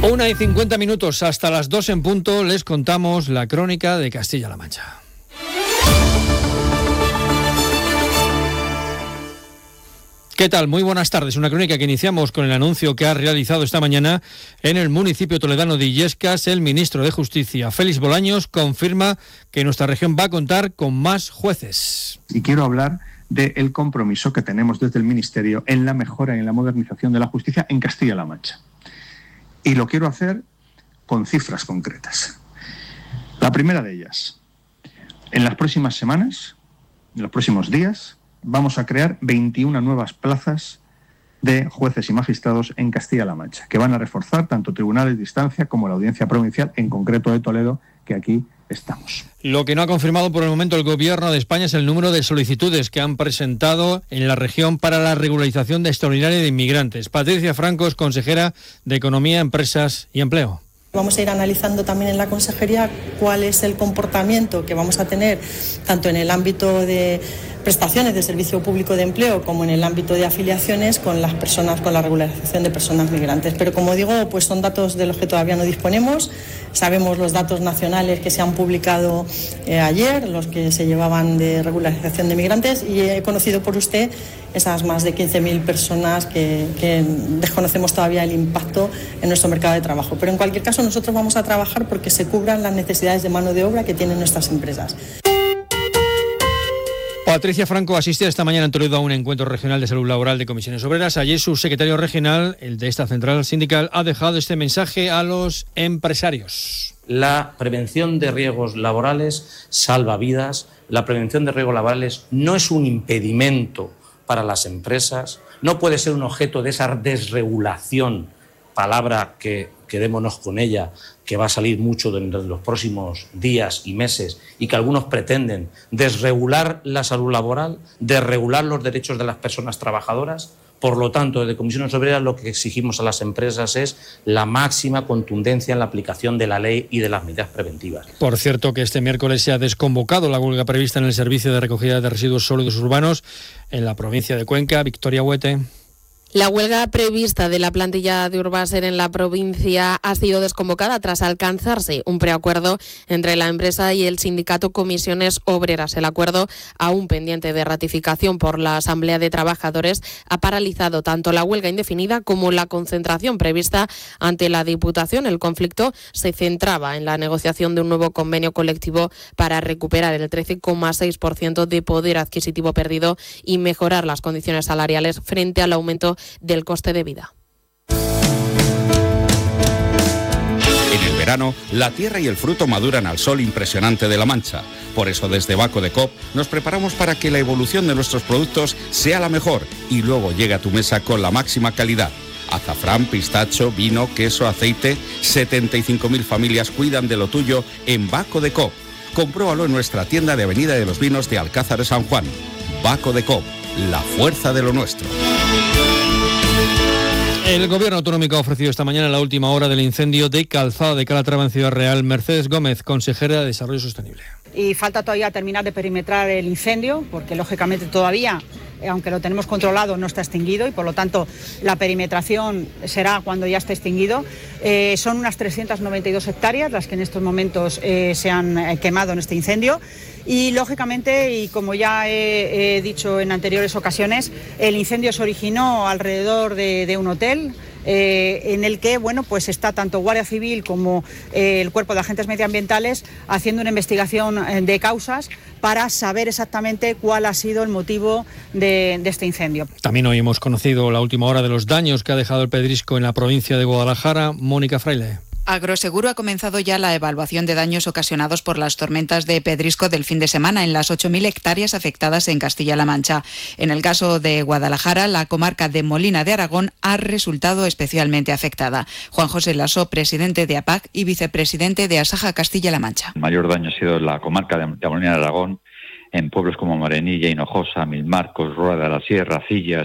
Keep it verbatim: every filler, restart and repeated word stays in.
Una y cincuenta minutos, hasta las dos en punto, les contamos la crónica de Castilla-La Mancha. ¿Qué tal? Muy buenas tardes. Una crónica que iniciamos con el anuncio que ha realizado esta mañana en el municipio toledano de Illescas. El ministro de Justicia, Félix Bolaños, confirma que nuestra región va a contar con más jueces. Y quiero hablar del compromiso que tenemos desde el Ministerio en la mejora y en la modernización de la justicia en Castilla-La Mancha. Y lo quiero hacer con cifras concretas. La primera de ellas, en las próximas semanas, en los próximos días, vamos a crear veintiuna nuevas plazas de jueces y magistrados en Castilla-La Mancha, que van a reforzar tanto tribunales de instancia como la Audiencia Provincial, en concreto de Toledo, que aquí estamos. Lo que no ha confirmado por el momento el Gobierno de España es el número de solicitudes que han presentado en la región para la regularización de extraordinaria de inmigrantes. Patricia Franco es consejera de Economía, Empresas y Empleo. Vamos a ir analizando también en la consejería cuál es el comportamiento que vamos a tener tanto en el ámbito de prestaciones de servicio público de empleo como en el ámbito de afiliaciones con las personas, con la regularización de personas migrantes. Pero como digo, pues son datos de los que todavía no disponemos. Sabemos los datos nacionales que se han publicado eh, ayer, los que se llevaban de regularización de migrantes, y he conocido por usted esas más de quince mil personas que, que desconocemos todavía el impacto en nuestro mercado de trabajo. Pero en cualquier caso nosotros vamos a trabajar porque se cubran las necesidades de mano de obra que tienen nuestras empresas. Patricia Franco asistía esta mañana en Toledo a un encuentro regional de salud laboral de comisiones obreras. Allí su secretario regional, el de esta central sindical, ha dejado este mensaje a los empresarios. La prevención de riesgos laborales salva vidas. La prevención de riesgos laborales no es un impedimento para las empresas, no puede ser un objeto de esa desregulación, palabra que quedémonos con ella, que va a salir mucho dentro de los próximos días y meses, y que algunos pretenden desregular la salud laboral, desregular los derechos de las personas trabajadoras. Por lo tanto, desde Comisiones Obreras lo que exigimos a las empresas es la máxima contundencia en la aplicación de la ley y de las medidas preventivas. Por cierto, que este miércoles se ha desconvocado la huelga prevista en el Servicio de Recogida de Residuos Sólidos Urbanos en la provincia de Cuenca. Victoria Huete. La huelga prevista de la plantilla de Urbaser en la provincia ha sido desconvocada tras alcanzarse un preacuerdo entre la empresa y el sindicato Comisiones Obreras. El acuerdo, aún pendiente de ratificación por la Asamblea de Trabajadores, ha paralizado tanto la huelga indefinida como la concentración prevista ante la Diputación. El conflicto se centraba en la negociación de un nuevo convenio colectivo para recuperar el trece coma seis por ciento de poder adquisitivo perdido y mejorar las condiciones salariales frente al aumento del coste de vida. En el verano, la tierra y el fruto maduran al sol impresionante de La Mancha. Por eso, desde Baco de Coop nos preparamos para que la evolución de nuestros productos sea la mejor y luego llegue a tu mesa con la máxima calidad. Azafrán, pistacho, vino, queso, aceite. setenta y cinco mil familias cuidan de lo tuyo en Baco de Coop. Compruébalo en nuestra tienda de Avenida de los Vinos de Alcázar de San Juan. Baco de Coop, la fuerza de lo nuestro. El Gobierno autonómico ha ofrecido esta mañana la última hora del incendio de Calzada de Calatrava en Ciudad Real. Mercedes Gómez, consejera de Desarrollo Sostenible. Y falta todavía terminar de perimetrar el incendio, porque lógicamente todavía, aunque lo tenemos controlado, no está extinguido y por lo tanto la perimetración será cuando ya esté extinguido. Eh, son unas trescientas noventa y dos hectáreas las que en estos momentos eh, se han eh, quemado en este incendio. Y lógicamente, y como ya he, he dicho en anteriores ocasiones, el incendio se originó alrededor de, de un hotel. Eh, en el que bueno pues está tanto Guardia Civil como eh, el Cuerpo de Agentes Medioambientales haciendo una investigación eh, de causas para saber exactamente cuál ha sido el motivo de, de este incendio. También hoy hemos conocido la última hora de los daños que ha dejado el pedrisco en la provincia de Guadalajara. Mónica Fraile. Agroseguro ha comenzado ya la evaluación de daños ocasionados por las tormentas de pedrisco del fin de semana en las ocho mil hectáreas afectadas en Castilla-La Mancha. En el caso de Guadalajara, la comarca de Molina de Aragón ha resultado especialmente afectada. Juan José Lasso, presidente de A P A C y vicepresidente de Asaja Castilla-La Mancha. El mayor daño ha sido la comarca de Molina de Aragón, en pueblos como Morenilla, Hinojosa, Milmarcos, Rueda de la Sierra, Cillas,